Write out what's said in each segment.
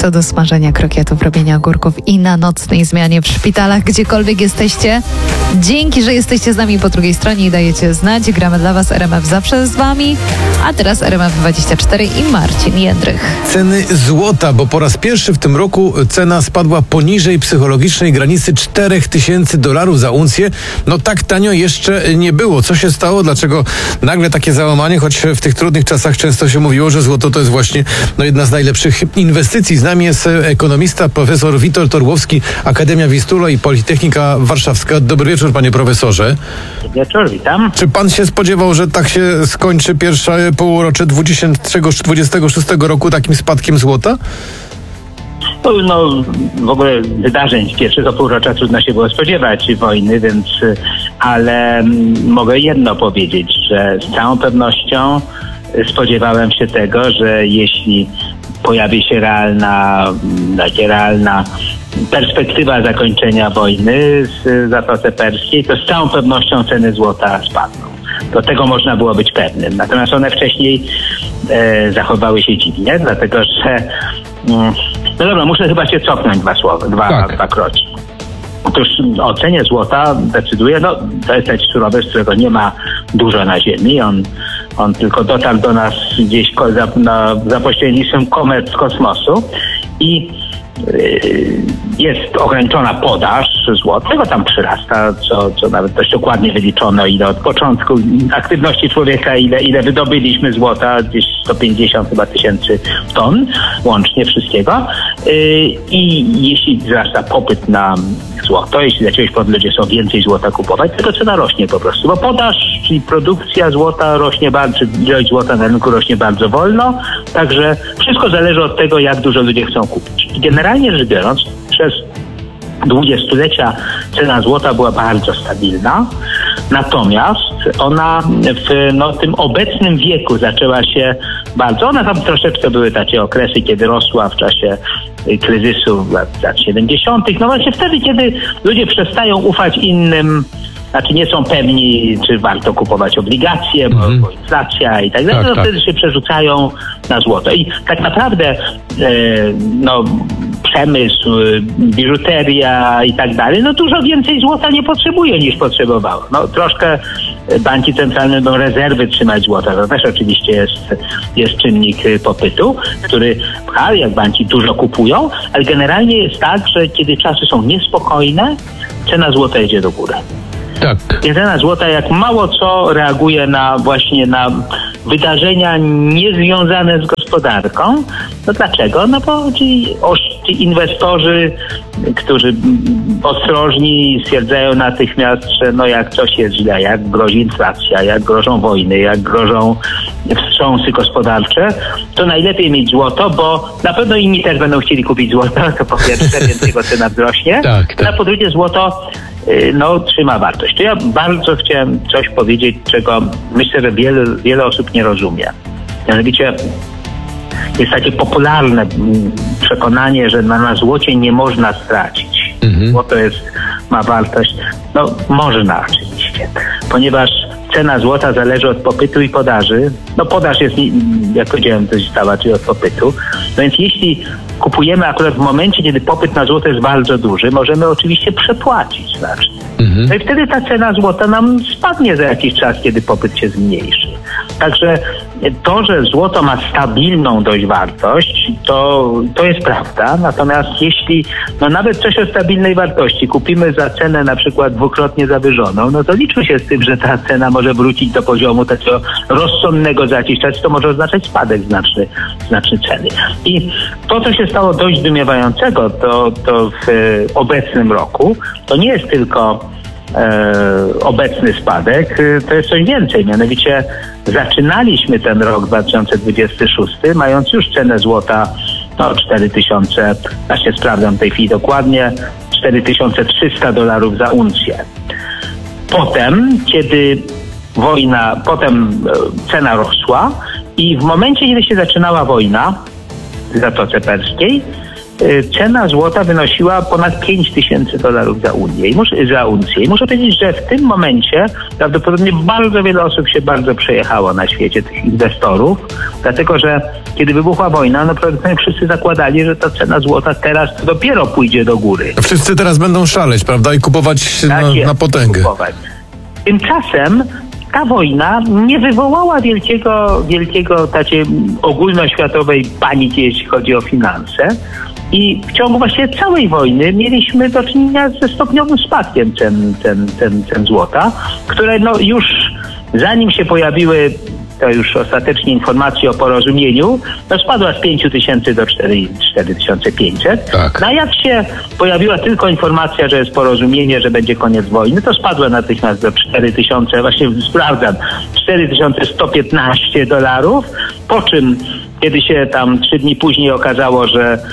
to do smażenia krokietów, robienia ogórków i na nocnej zmianie w szpitalach, gdziekolwiek jesteście. Dzięki, że jesteście z nami po drugiej stronie i dajecie znać. Gramy dla Was, RMF zawsze z Wami. A teraz RMF24 i Marcin Jędrych. Ceny złota, bo po raz pierwszy w tym roku cena spadła poniżej psychologicznej granicy $4000 za uncję. No tak tanio jeszcze nie było. Co się stało? Dlaczego nagle takie załamanie, choć w tych trudnych czasach często się mówiło, że złoto to jest właśnie jedna z najlepszych inwestycji. Z nami jest ekonomista, profesor Witold Orłowski, Akademia Wistula i Politechnika Warszawska. Dobry wieczór, panie profesorze. Dobry wieczór, witam. Czy pan się spodziewał, że tak się skończy pierwsze półrocze 2026 roku takim spadkiem złota? No, w ogóle wydarzeń z pierwszego półrocza trudno się było spodziewać wojny, więc, ale mogę jedno powiedzieć, że z całą pewnością spodziewałem się tego, że jeśli pojawi się realna perspektywa zakończenia wojny w Zatoce Perskiej, to z całą pewnością ceny złota spadną. Do tego można było być pewnym. Natomiast one wcześniej zachowały się dziwnie, dlatego że no dobra, muszę chyba się cofnąć dwa kroki. Otóż o cenie złota decyduje, to jest taki surowiec, którego nie ma dużo na ziemi. On tylko dotarł do nas gdzieś za pośrednictwem komет z kosmosu i jest ograniczona podaż złota, tego tam przyrasta, co nawet dość dokładnie wyliczono, ile od początku aktywności człowieka, ile wydobyliśmy złota, gdzieś 150 chyba tysięcy ton łącznie wszystkiego. I jeśli wzrasta popyt na złoto, jeśli jakiegoś powodu ludzie chcą więcej złota kupować, to cena rośnie po prostu, bo podaż, czyli produkcja złota rośnie bardzo, czy ilość złota na rynku rośnie bardzo wolno, także wszystko zależy od tego, jak dużo ludzie chcą kupić. Generalnie rzecz biorąc, przez długie stulecia cena złota była bardzo stabilna, natomiast ona w tym obecnym wieku zaczęła się ona tam troszeczkę były takie okresy, kiedy rosła w czasie kryzysu lat 70. No właśnie wtedy, kiedy ludzie przestają ufać innym, znaczy nie są pewni, czy warto kupować obligacje, bo inflacja i tak dalej, wtedy się przerzucają na złoto. I tak naprawdę przemysł, biżuteria i tak dalej, dużo więcej złota nie potrzebuje niż potrzebowało. Troszkę banki centralne rezerwy trzymać złota. To też oczywiście jest czynnik popytu, który jak banki dużo kupują, ale generalnie jest tak, że kiedy czasy są niespokojne, cena złota idzie do góry. Tak. Cena złota jak mało co reaguje na wydarzenia niezwiązane z gospodarką. Dlaczego? Bo ci inwestorzy, którzy ostrożni, stwierdzają natychmiast, że jak coś jest źle, jak grozi inflacja, jak grożą wojny, jak grożą wstrząsy gospodarcze, to najlepiej mieć złoto, bo na pewno inni też będą chcieli kupić złoto, to po pierwsze, więc jego cena wzrośnie, a po drugie złoto trzyma wartość. To ja bardzo chciałem coś powiedzieć, czego myślę, że wiele osób nie rozumie. Mianowicie jest takie popularne przekonanie, że na złocie nie można stracić. Złoto ma wartość. Można oczywiście, ponieważ cena złota zależy od popytu i podaży. Podaż jest, jak powiedziałem, dość stała, czyli od popytu. Więc jeśli kupujemy akurat w momencie, kiedy popyt na złoto jest bardzo duży, możemy oczywiście przepłacić znacznie. No i wtedy ta cena złota nam spadnie za jakiś czas, kiedy popyt się zmniejszy. Także to, że złoto ma stabilną dość wartość, to jest prawda. Natomiast jeśli nawet coś o stabilnej wartości kupimy za cenę na przykład dwukrotnie zawyżoną, to liczmy się z tym, że ta cena może wrócić do poziomu takiego rozsądnego za jakiś czas, to może oznaczać spadek znaczny ceny. I to, co się stało dość zdumiewającego, to w obecnym roku, to nie jest tylko obecny spadek, to jest coś więcej. Mianowicie zaczynaliśmy ten rok 2026 mając już cenę złota 4000, sprawdzam w tej chwili dokładnie, $4300 za uncję. Potem, kiedy cena rosła i w momencie, kiedy się zaczynała wojna w Zatoce Perskiej, cena złota wynosiła ponad $5,000 za uncję. I muszę powiedzieć, że w tym momencie prawdopodobnie bardzo wiele osób się bardzo przejechało na świecie, tych inwestorów, dlatego że kiedy wybuchła wojna, no prawdopodobnie wszyscy zakładali, że ta cena złota teraz dopiero pójdzie do góry. Wszyscy teraz będą szaleć, prawda? I kupować na potęgę. Tymczasem ta wojna nie wywołała wielkiego takiej ogólnoświatowej paniki, jeśli chodzi o finanse. I w ciągu właściwie całej wojny mieliśmy do czynienia ze stopniowym spadkiem cen złota, które no już zanim się pojawiły to już ostatecznie informacje o porozumieniu, no spadła z 5,000 do 4,500. Tak. No a jak się pojawiła tylko informacja, że jest porozumienie, że będzie koniec wojny, to spadła natychmiast do 4,000, właśnie sprawdzam, $4,115, po czym kiedy się tam 3 dni później okazało,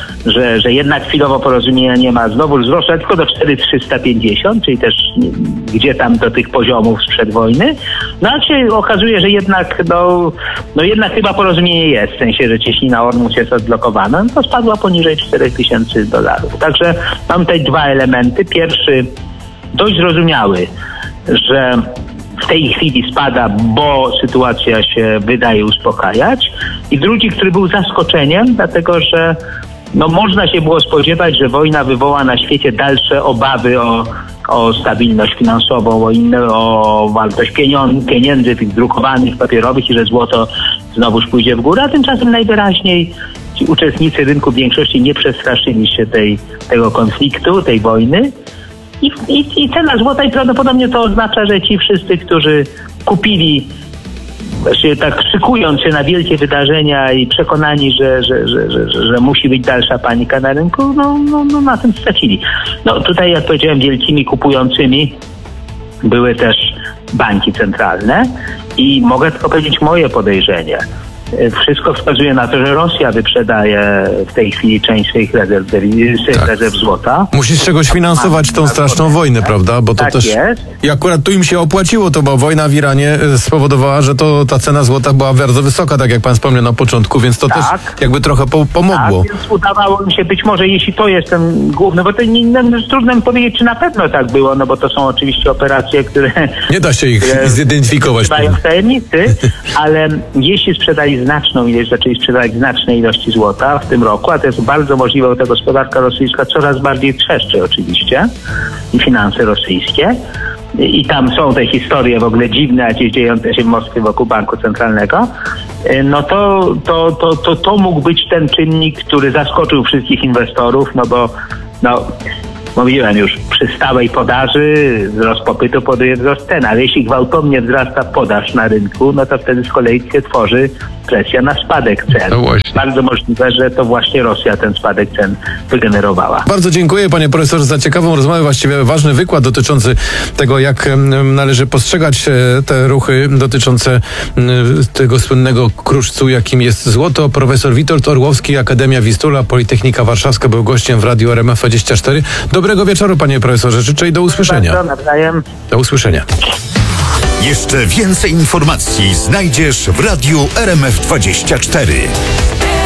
że jednak chwilowo porozumienia nie ma, znowu wzrosła tylko do 4,350, czyli też gdzie tam do tych poziomów sprzed wojny. No a się okazuje, że jednak jednak chyba porozumienie jest, w sensie, że cieśnina Ormus jest odblokowana, no to spadła poniżej $4,000. Także mam tutaj dwa elementy. Pierwszy, dość zrozumiały, że w tej chwili spada, bo sytuacja się wydaje uspokajać. I drugi, który był zaskoczeniem, dlatego że można się było spodziewać, że wojna wywoła na świecie dalsze obawy o stabilność finansową, o wartość pieniędzy tych drukowanych, papierowych i że złoto znowuż pójdzie w górę, a tymczasem najwyraźniej ci uczestnicy rynku w większości nie przestraszyli się tego konfliktu, tej wojny. I cena złota i prawdopodobnie to oznacza, że ci wszyscy, którzy kupili, właśnie tak szykując się na wielkie wydarzenia i przekonani, że musi być dalsza panika na rynku, na tym stracili. Tutaj, jak powiedziałem, wielkimi kupującymi były też banki centralne i mogę tylko powiedzieć moje podejrzenie. Wszystko wskazuje na to, że Rosja wyprzedaje w tej chwili część swoich rezerw złota. Musi z czegoś finansować tą straszną wojnę, prawda? Bo to tak też jest. I akurat tu im się opłaciło to, bo wojna w Iranie spowodowała, że ta cena złota była bardzo wysoka, tak jak pan wspomniał na początku, więc to też jakby trochę pomogło. Tak, więc udawało mi się być może, jeśli to jest ten główny, bo to trudno mi powiedzieć, czy na pewno tak było, bo to są oczywiście operacje, które nie da się ich zidentyfikować. Trwają w tajemnicy, ale jeśli zaczęli sprzedawać znaczne ilości złota w tym roku, a to jest bardzo możliwe, bo ta gospodarka rosyjska coraz bardziej trzeszczy oczywiście i finanse rosyjskie. I tam są te historie w ogóle dziwne, dziejące się w Moskwie wokół Banku Centralnego, to mógł być ten czynnik, który zaskoczył wszystkich inwestorów, mówiłem już, przy stałej podaży wzrost popytu powoduje wzrost cen, ale jeśli gwałtownie wzrasta podaż na rynku, to wtedy z kolei się tworzy presja na spadek cen. Bardzo możliwe, że to właśnie Rosja ten spadek cen wygenerowała. Bardzo dziękuję, panie profesorze, za ciekawą rozmowę, właściwie ważny wykład dotyczący tego, jak należy postrzegać te ruchy dotyczące tego słynnego kruszcu, jakim jest złoto. Profesor Witold Orłowski, Akademia Wistula, Politechnika Warszawska, był gościem w Radiu RMF24. Dobrego wieczoru, panie profesorze, życzę i do usłyszenia. Bardzo nawzajem. Do usłyszenia. Jeszcze więcej informacji znajdziesz w Radiu RMF24.